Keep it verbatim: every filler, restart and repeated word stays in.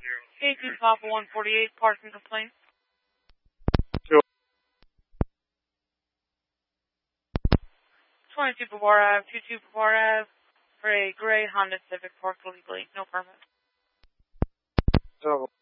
eighteen Papa one forty-eight, parking complaint. Sure. twenty-two Pavard Ave, twenty-two Pavard Ave, for a gray Honda Civic parked illegally, no permit. So.